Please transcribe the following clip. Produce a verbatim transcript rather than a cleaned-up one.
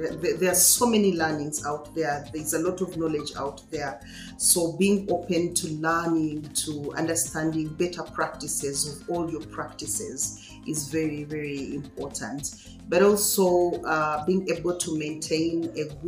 There, there are so many learnings out there. There's a lot of knowledge out there. So being open to learning, to understanding better practices of all your practices is very, very important. But also uh, being able to maintain a good